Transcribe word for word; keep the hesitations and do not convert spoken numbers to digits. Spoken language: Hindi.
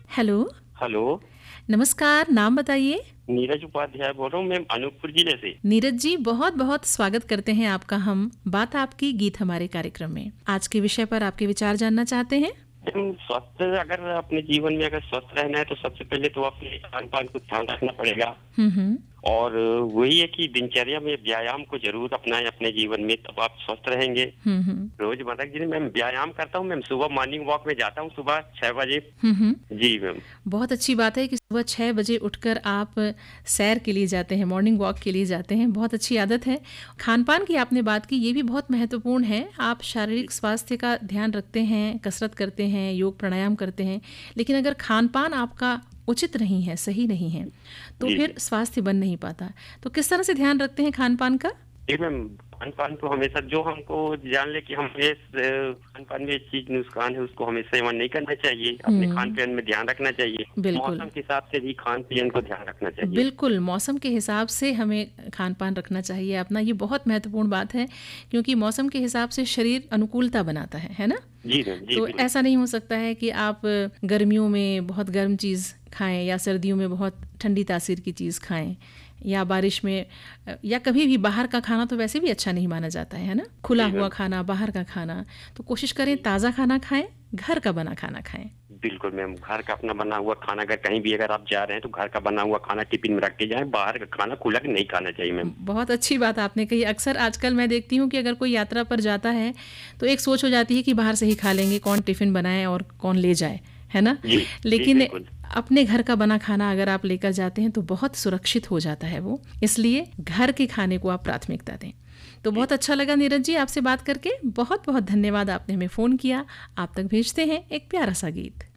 हेलो। हेलो। नमस्कार, नाम बताइए? नीरज उपाध्याय बोल रहा हूँ मैं अनूपपुर जिले से। नीरज जी, बहुत बहुत स्वागत करते हैं आपका हम बात आपकी गीत हमारे कार्यक्रम में। आज के विषय पर आपके विचार जानना चाहते हैं। हम स्वस्थ अगर अपने जीवन में अगर स्वस्थ रहना है तो सबसे पहले तो अपने खान पान को ध्यान रखना पड़ेगा हम्म हम्म और वही है कि दिनचर्या में व्यायाम को जरूर अपनाएं अपने जीवन में, तब आप स्वस्थ रहेंगे। हम्म हम्म रोजमर्रा की जिंदगी में मैं व्यायाम करता हूँ। मैं सुबह मॉर्निंग वॉक में जाता हूँ सुबह छह बजे। हम्म हम्म। जी मैम। बहुत अच्छी बात है कि सुबह छह बजे उठकर आप सैर के लिए जाते हैं, मॉर्निंग वॉक के लिए जाते हैं। बहुत अच्छी आदत है। खान पान की आपने बात की, ये भी बहुत महत्वपूर्ण है। आप शारीरिक स्वास्थ्य का ध्यान रखते हैं, कसरत करते हैं, योग प्राणायाम करते हैं, लेकिन अगर खान पान आपका उचित नहीं है, सही नहीं है, तो जी फिर जी स्वास्थ्य बन नहीं पाता। तो किस तरह से ध्यान रखते हैं खान पान का? जी मैम, खान पान तो हमेशा जो हमको जान ले कि हम इस खान पान में एक चीज नुकसान है उसको हमें सेवन नहीं करना चाहिए। अपने खान हम्म, पान में ध्यान रखना चाहिए। बिल्कुल। मौसम के हिसाब से भी खान पान को ध्यान रखना चाहिए। बिल्कुल, मौसम के हिसाब से हमें खान-पान रखना चाहिए अपना। ये बहुत महत्वपूर्ण बात है, क्योंकि मौसम के हिसाब से शरीर अनुकूलता बनाता है, है ना? जी मैम। जी तो बिल्कुल। ऐसा नहीं हो सकता है कि आप गर्मियों में बहुत गर्म चीज़ खाएँ या सर्दियों में बहुत ठंडी तासीर की चीज़ खाएँ, या बारिश में, या कभी भी बाहर का खाना तो वैसे भी अच्छा नहीं माना जाता है, है ना? खुला जी हुआ मैम। खाना, बाहर का खाना। तो कोशिश करें ताज़ा खाना खाएँ, घर का बना खाना खाएँ। बिल्कुल मैम, घर का अपना बना हुआ खाना, अगर कहीं भी अगर आप जा रहे हैं तो घर का बना हुआ खाना टिफिन में रख के जाएं। बाहर का खाना खुला के नहीं खाना चाहिए मैम। बहुत अच्छी बात आपने कही। अक्सर आजकल मैं देखती हूँ कि अगर कोई यात्रा पर जाता है तो एक सोच हो जाती है कि बाहर से ही खा लेंगे, कौन टिफ़िन बनाए और कौन ले जाए, है ना? जी जी लेकिन बिल्कुल। अपने घर का बना खाना अगर आप लेकर जाते हैं तो बहुत सुरक्षित हो जाता है वो। इसलिए घर के खाने को आप प्राथमिकता दें। तो जी बहुत अच्छा लगा नीरज जी आपसे बात करके। बहुत बहुत धन्यवाद, आपने हमें फ़ोन किया। आप तक भेजते हैं एक प्यारा सा गीत।